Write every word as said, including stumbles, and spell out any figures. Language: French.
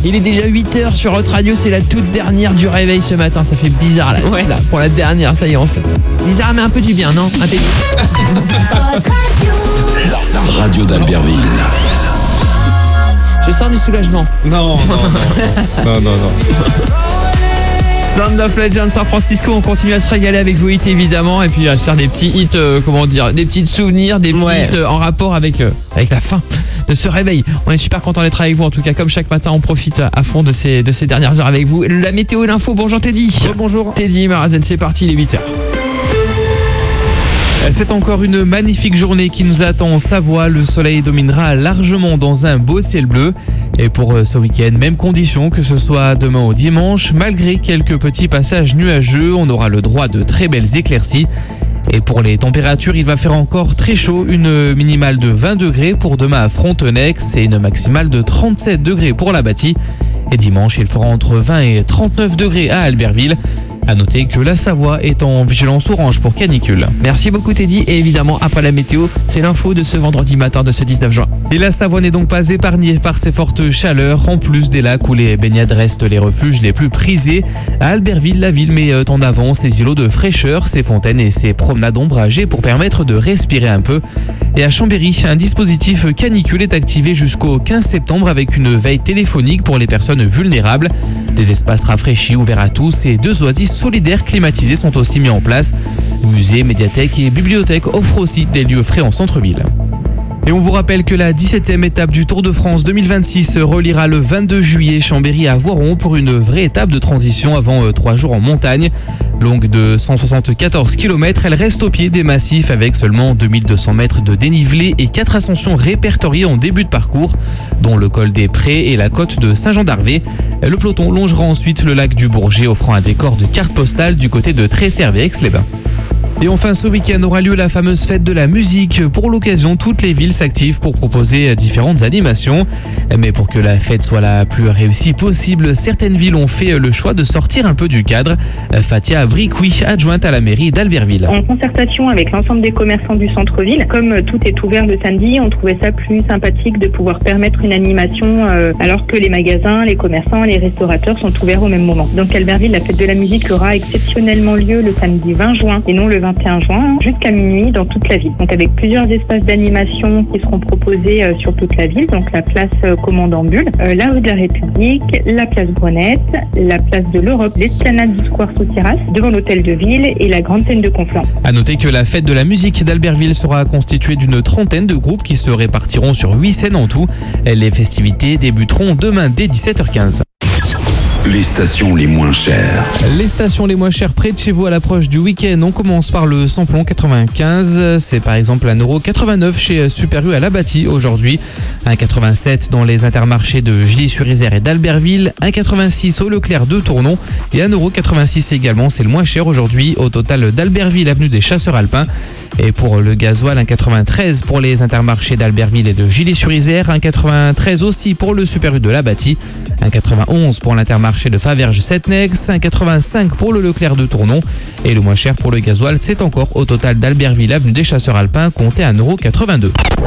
Il est déjà huit heures sur Hot Radio, c'est la toute dernière du réveil ce matin. Ça fait bizarre là, ouais. là pour la dernière, ça y est, on se... Bizarre mais un peu du bien, non? Un délire. La radio d'Albertville. Je sens du soulagement. Non, non, non, non, non, non. Sound of Legend San Francisco, on continue à se régaler avec vos hits évidemment et puis à se faire des petits hits, euh, comment dire, des petits souvenirs, des petits ouais. hits euh, en rapport avec, euh, avec la fin de ce réveil. On est super content d'être avec vous en tout cas, comme chaque matin on profite à fond de ces, de ces dernières heures avec vous. La météo et l'info, bonjour Teddy. Oh, bonjour. Teddy Marazen, c'est parti, il est huit heures. C'est encore une magnifique journée qui nous attend en Savoie. Le soleil dominera largement dans un beau ciel bleu. Et pour ce week-end, même condition que ce soit demain ou dimanche. Malgré quelques petits passages nuageux, on aura le droit de très belles éclaircies. Et pour les températures, il va faire encore très chaud. Une minimale de vingt degrés pour demain à Frontenex et une maximale de trente-sept degrés pour la Bâtie. Et dimanche, il fera entre vingt et trente-neuf degrés à Albertville. À noter que la Savoie est en vigilance orange pour canicule. Merci beaucoup Teddy et évidemment après la météo, c'est l'info de ce vendredi matin de ce dix-neuf juin. Et la Savoie n'est donc pas épargnée par ces fortes chaleurs, en plus des lacs où les baignades restent les refuges les plus prisés. À Albertville, la ville met en avant ses îlots de fraîcheur, ses fontaines et ses promenades ombragées pour permettre de respirer un peu. Et à Chambéry, un dispositif canicule est activé jusqu'au quinze septembre avec une veille téléphonique pour les personnes vulnérables. Des espaces rafraîchis ouverts à tous et deux oasis solidaires climatisés sont aussi mis en place. Musées, médiathèques et bibliothèques offrent aussi des lieux frais en centre-ville. Et on vous rappelle que la dix-septième étape du Tour de France deux mille vingt-six reliera le vingt-deux juillet Chambéry à Voiron pour une vraie étape de transition avant euh, trois jours en montagne. Longue de cent soixante-quatorze kilomètres, elle reste au pied des massifs avec seulement deux mille deux cents mètres de dénivelé et quatre ascensions répertoriées en début de parcours, dont le col des Prés et la côte de Saint-Jean-d'Arvé. Le peloton longera ensuite le lac du Bourget, offrant un décor de carte postale du côté de Tresserve et Aix-les-Bains. Et enfin, ce week-end aura lieu la fameuse fête de la musique. Pour l'occasion, toutes les villes s'activent pour proposer différentes animations. Mais pour que la fête soit la plus réussie possible, certaines villes ont fait le choix de sortir un peu du cadre. Fatia Vricoui, adjointe à la mairie d'Albertville. En concertation avec l'ensemble des commerçants du centre-ville, comme tout est ouvert le samedi, on trouvait ça plus sympathique de pouvoir permettre une animation euh, alors que les magasins, les commerçants, les restaurateurs sont ouverts au même moment. Donc Albertville, la fête de la musique aura exceptionnellement lieu le samedi vingt juin et non le vingt et un juin jusqu'à minuit dans toute la ville. Donc avec plusieurs espaces d'animation qui seront proposés euh, sur toute la ville, donc la place euh, Commandant Bulle, euh, la rue de la République, la place Bronette, la place de l'Europe, l'esplanade du square sous terrasse, devant l'hôtel de ville et la grande scène de Conflans. À noter que la fête de la musique d'Albertville sera constituée d'une trentaine de groupes qui se répartiront sur huit scènes en tout. Les festivités débuteront demain dès dix-sept heures quinze. Les stations les moins chères. Les stations les moins chères près de chez vous à l'approche du week-end. On commence par le samplon quatre-vingt-quinze. C'est par exemple un euro quatre-vingt-neuf chez Super U à la Bâtie aujourd'hui. un euro quatre-vingt-sept dans les intermarchés de Gilly-sur-Isère et d'Albertville. un euro quatre-vingt-six au Leclerc de Tournon. Et un euro quatre-vingt-six également. C'est le moins cher aujourd'hui au total d'Albertville, avenue des Chasseurs Alpins. Et pour le gasoil, un euro quatre-vingt-treize pour les intermarchés d'Albertville et de Gilly-sur-Isère. un euro quatre-vingt-treize aussi pour le Super U de la Bâtie. un euro quatre-vingt-onze pour l'intermarché de Faverges-Setnex, un euro quatre-vingt-cinq pour le Leclerc de Tournon et le moins cher pour le gasoil, c'est encore au total d'Albertville, avenue des Chasseurs Alpins, comptez un euro quatre-vingt-deux.